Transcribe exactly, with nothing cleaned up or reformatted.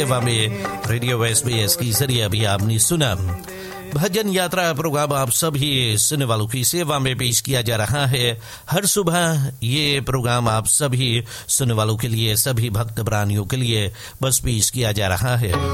सेवा में radio SBS के जरिए अभी आपने सुना भजन यात्रा प्रोग्राम आप सभी सुनने वालों की सेवा में पेश किया जा रहा है। हर सुबह ये प्रोग्राम आप सभी सुनने वालों के लिए, सभी भक्त प्राणियों के लिए बस पेश किया जा रहा है।